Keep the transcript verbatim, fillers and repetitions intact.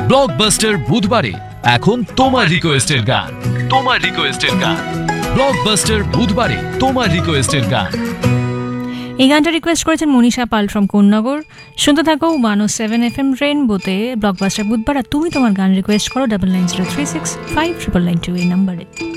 Blockbuster বুধবারে এখন তোমার রিকোয়েস্টের গান, তোমার রিকোয়েস্টের গান। ব্লকবাস্টার বুধবারে তোমার রিকোয়েস্টের গান। এই গানটা রিকোয়েস্ট করেছেন মনীষা পাল ফ্রম কোন্নগর। শুনতে থাকো ওয়ান ও সেভেন এফ এম রেইনবোতে ব্লকবাস্টার বুধবার। আর তুমি তোমার গান রিকোয়েস্ট করো double nine zero three six five triple nine two এই নাম্বারে।